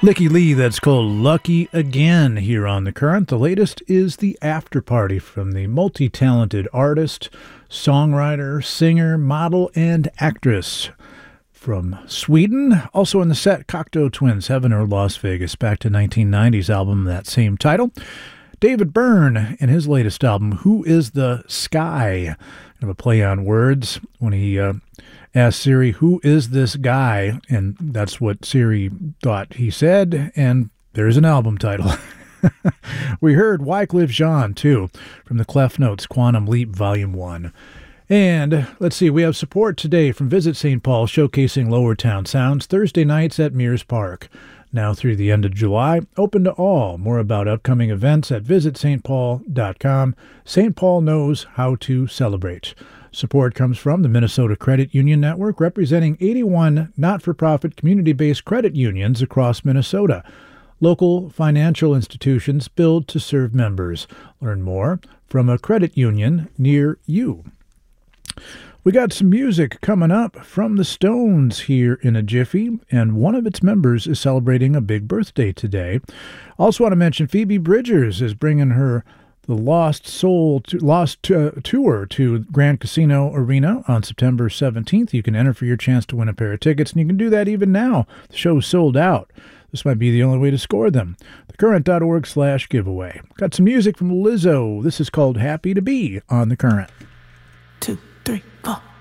Licky Lee, that's called Lucky Again here on The Current. The latest is The After Party from the multi-talented artist, songwriter, singer, model, and actress from Sweden. Also in the set, Cocteau Twins, Heaven or Las Vegas, back to 1990's album, that same title. David Byrne and his latest album, Who is the Sky? Kind of a play on words when he asked Siri, who is this guy? And that's what Siri thought he said, and there's an album title. We heard Wyclef Jean, too, from the Clef Notes Quantum Leap Volume 1. And let's see, we have support today from Visit St. Paul, showcasing Lower Town sounds Thursday nights at Mears Park. Now through the end of July, open to all. More about upcoming events at visitstpaul.com. St. Paul knows how to celebrate. Support comes from the Minnesota Credit Union Network, representing 81 not-for-profit community-based credit unions across Minnesota. Local financial institutions built to serve members. Learn more from a credit union near you. We got some music coming up from the Stones here in a jiffy, and one of its members is celebrating a big birthday today. Also want to mention Phoebe Bridgers is bringing her the Lost Tour to Grand Casino Arena on September 17th. You can enter for your chance to win a pair of tickets, and you can do that even now. The show's sold out. This might be the only way to score them. TheCurrent.org/giveaway. Got some music from Lizzo. This is called Happy to Be on The Current. 2, 3, 4.